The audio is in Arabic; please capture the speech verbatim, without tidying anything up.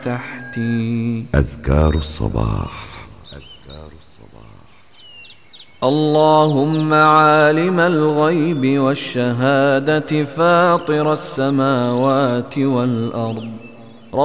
تحتي. أذكار الصباح. اللهم عالم الغيب والشهادة فاطر السماوات والأرض